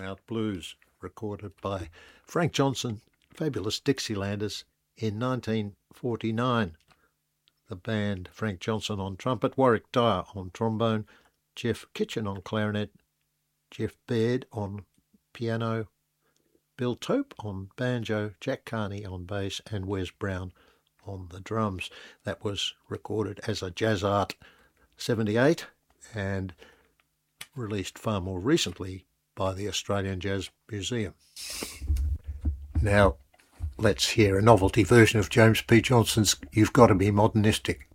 Out Blues, recorded by Frank Johnson, Fabulous Dixielanders, in 1949. The band: Frank Johnson on trumpet, Warwick Dyer on trombone, Jeff Kitchen on clarinet, Jeff Baird on piano, Bill Tope on banjo, Jack Carney on bass, and Wes Brown on the drums. That was recorded as a Jazz Art 78 and released far more recently by the Australian Jazz Museum. Now, let's hear a novelty version of James P. Johnson's You've Got to Be Modernistic.